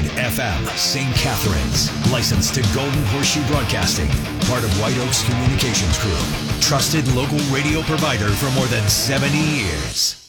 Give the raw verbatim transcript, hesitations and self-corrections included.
ninety-nine F M, Saint Catharines. Licensed to Golden Horseshoe Broadcasting. Part of White Oaks Communications Group. Trusted local radio provider for more than seventy years.